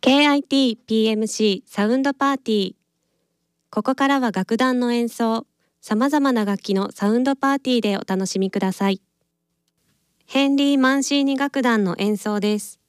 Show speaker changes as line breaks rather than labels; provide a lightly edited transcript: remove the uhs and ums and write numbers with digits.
KIT-PMC サウンドパーティー。ここからは楽団の演奏、さまざまな楽器のサウンドパーティーでお楽しみください。ヘンリー・マンシーニ楽団の演奏です。